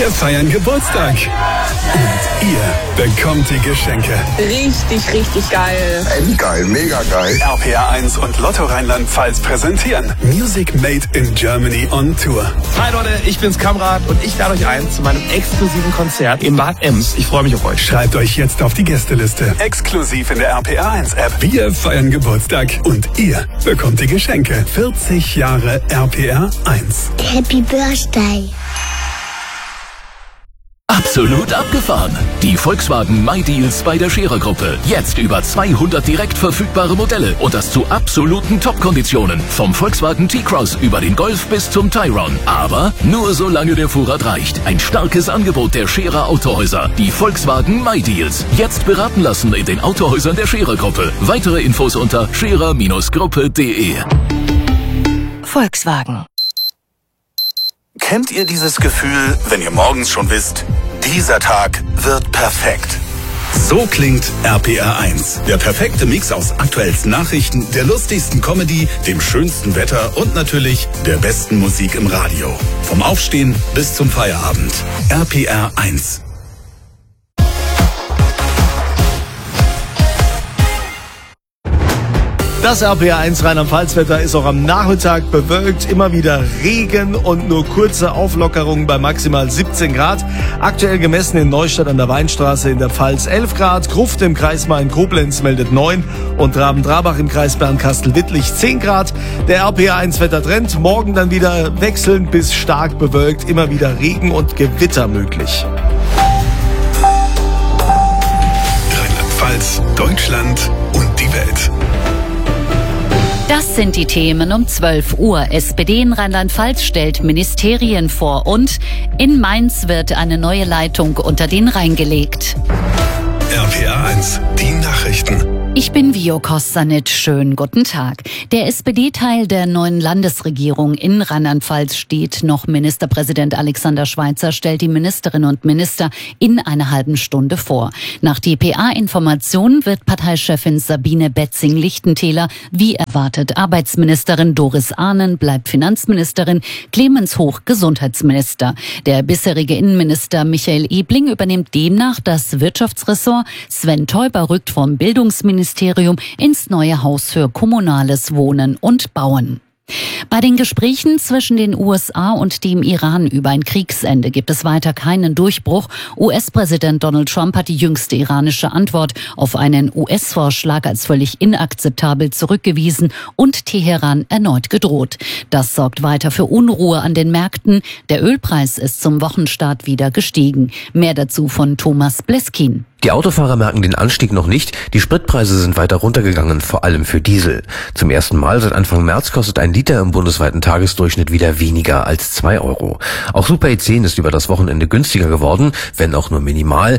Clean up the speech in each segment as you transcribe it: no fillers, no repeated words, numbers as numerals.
Wir feiern Geburtstag. Und ihr bekommt die Geschenke. Richtig, richtig geil. Endgeil, mega geil. RPR 1 und Lotto Rheinland-Pfalz präsentieren Music Made in Germany on Tour. Hi Leute, ich bin's Kamrat und ich lade euch ein zu meinem exklusiven Konzert in Bad Ems. Ich freue mich auf euch. Schreibt euch jetzt auf die Gästeliste. Exklusiv in der RPR 1 App. Wir feiern Geburtstag und ihr bekommt die Geschenke. 40 Jahre RPR 1. Happy Birthday. Absolut abgefahren. Die Volkswagen MyDeals bei der Scherer-Gruppe. Jetzt über 200 direkt verfügbare Modelle und das zu absoluten Top-Konditionen. Vom Volkswagen T-Cross über den Golf bis zum Tayron. Aber nur solange der Vorrat reicht. Ein starkes Angebot der Scherer Autohäuser. Die Volkswagen MyDeals. Jetzt beraten lassen in den Autohäusern der Scherer-Gruppe. Weitere Infos unter scherer-gruppe.de. Volkswagen. Kennt ihr dieses Gefühl, wenn ihr morgens schon wisst, dieser Tag wird perfekt? So klingt RPR 1. Der perfekte Mix aus aktuellsten Nachrichten, der lustigsten Comedy, dem schönsten Wetter und natürlich der besten Musik im Radio. Vom Aufstehen bis zum Feierabend. RPR 1. Das RPR1 Rheinland-Pfalz-Wetter ist auch am Nachmittag bewölkt, immer wieder Regen und nur kurze Auflockerungen bei maximal 17 Grad. Aktuell gemessen in Neustadt an der Weinstraße in der Pfalz 11 Grad, Gruft im Kreis Main-Koblenz meldet 9 und Raben-Trabach im Kreis Bernkastel-Wittlich 10 Grad. Der RPR1-Wettertrend, morgen dann wieder wechselnd bis stark bewölkt, immer wieder Regen und Gewitter möglich. Rheinland-Pfalz, Deutschland und die Welt. Das sind die Themen um 12 Uhr. SPD in Rheinland-Pfalz stellt Ministerien vor und in Mainz wird eine neue Leitung unter den Rhein gelegt. RPR 1, die Nachrichten. Ich bin Vio Kostanic. Schönen guten Tag. Der SPD-Teil der neuen Landesregierung in Rheinland-Pfalz steht noch. Ministerpräsident Alexander Schweitzer stellt die Ministerinnen und Minister in einer halben Stunde vor. Nach dpa-Informationen wird Parteichefin Sabine Betzing-Lichtentäler wie erwartet Arbeitsministerin, Doris Ahnen bleibt Finanzministerin, Clemens Hoch Gesundheitsminister. Der bisherige Innenminister Michael Ebling übernimmt demnach das Wirtschaftsressort. Sven Teuber rückt vom Bildungsministerium ins neue Haus für kommunales Wohnen und Bauen. Bei den Gesprächen zwischen den USA und dem Iran über ein Kriegsende gibt es weiter keinen Durchbruch. US-Präsident Donald Trump hat die jüngste iranische Antwort auf einen US-Vorschlag als völlig inakzeptabel zurückgewiesen und Teheran erneut gedroht. Das sorgt weiter für Unruhe an den Märkten. Der Ölpreis ist zum Wochenstart wieder gestiegen. Mehr dazu von Thomas Bleskin. Die Autofahrer merken den Anstieg noch nicht. Die Spritpreise sind weiter runtergegangen, vor allem für Diesel. Zum ersten Mal seit Anfang März kostet ein Liter im bundesweiten Tagesdurchschnitt wieder weniger als 2 Euro. Auch Super E10 ist über das Wochenende günstiger geworden, wenn auch nur minimal.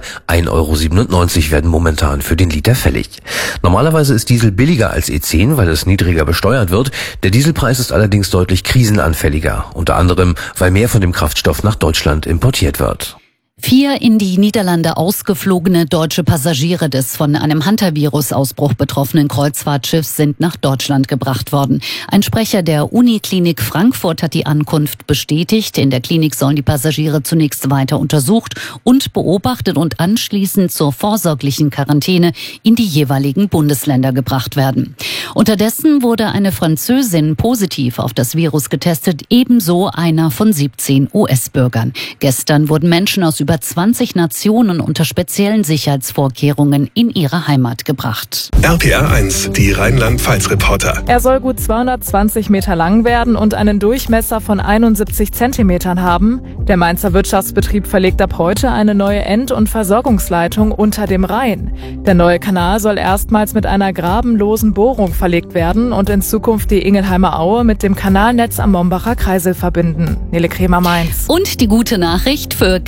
1,97 Euro werden momentan für den Liter fällig. Normalerweise ist Diesel billiger als E10, weil es niedriger besteuert wird. Der Dieselpreis ist allerdings deutlich krisenanfälliger. Unter anderem, weil mehr von dem Kraftstoff nach Deutschland importiert wird. 4 in die Niederlande ausgeflogene deutsche Passagiere des von einem Hantavirus-Ausbruch betroffenen Kreuzfahrtschiffs sind nach Deutschland gebracht worden. Ein Sprecher der Uniklinik Frankfurt hat die Ankunft bestätigt. In der Klinik sollen die Passagiere zunächst weiter untersucht und beobachtet und anschließend zur vorsorglichen Quarantäne in die jeweiligen Bundesländer gebracht werden. Unterdessen wurde eine Französin positiv auf das Virus getestet, ebenso einer von 17 US-Bürgern. Gestern wurden Menschen aus über 20 Nationen unter speziellen Sicherheitsvorkehrungen in ihre Heimat gebracht. RPR 1, die Rheinland-Pfalz-Reporter. Er soll gut 220 Meter lang werden und einen Durchmesser von 71 Zentimetern haben. Der Mainzer Wirtschaftsbetrieb verlegt ab heute eine neue End- und Versorgungsleitung unter dem Rhein. Der neue Kanal soll erstmals mit einer grabenlosen Bohrung verlegt werden und in Zukunft die Ingelheimer Aue mit dem Kanalnetz am Mombacher Kreisel verbinden. Nele Kremer, Mainz. Und die gute Nachricht für ganz Rheinland-Pfalz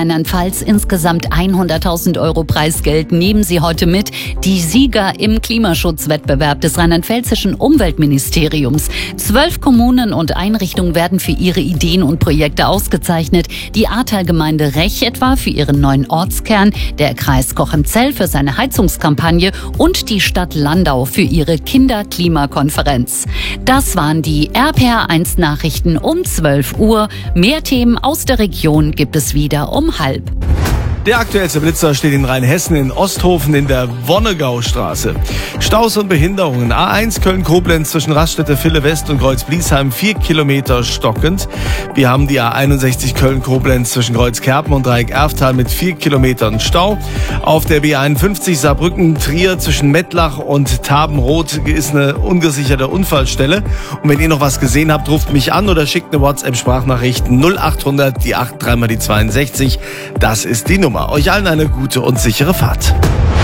Rheinland-Pfalz. Insgesamt 100.000 € Preisgeld nehmen sie heute mit. Die Sieger im Klimaschutzwettbewerb des rheinland-pfälzischen Umweltministeriums. 12 Kommunen und Einrichtungen werden für ihre Ideen und Projekte ausgezeichnet. Die Ahrtal-Gemeinde Rech etwa für ihren neuen Ortskern, der Kreis Cochem-Zell für seine Heizungskampagne und die Stadt Landau für ihre Kinderklimakonferenz. Das waren die RPR1-Nachrichten um 12 Uhr. Mehr Themen aus der Region gibt es wieder um 12:30. Der aktuellste Blitzer steht in Rheinhessen in Osthofen in der Wonnegaustraße. Staus und Behinderungen. A1 Köln-Koblenz zwischen Raststätte Ville West und Kreuz-Bliesheim 4 Kilometer stockend. Wir haben die A61 Köln-Koblenz zwischen Kreuzkerpen und Dreieck-Erftal mit 4 Kilometern Stau. Auf der B51 Saarbrücken-Trier zwischen Mettlach und Tabenroth ist eine ungesicherte Unfallstelle. Und wenn ihr noch was gesehen habt, ruft mich an oder schickt eine WhatsApp-Sprachnachricht 0800 die 83 mal die 62. Das ist die Nummer. Euch allen eine gute und sichere Fahrt.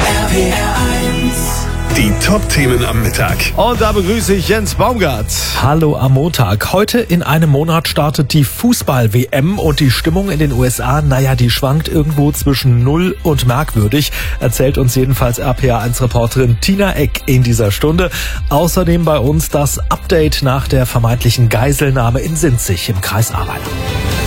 Die Top-Themen am Mittag. Und da begrüße ich Jens Baumgart. Hallo am Montag. Heute in einem Monat startet die Fußball-WM und die Stimmung in den USA, die schwankt irgendwo zwischen 0 und merkwürdig, erzählt uns jedenfalls RPA1-Reporterin Tina Eck in dieser Stunde. Außerdem bei uns das Update nach der vermeintlichen Geiselnahme in Sinzig im Kreis Ahrweiler.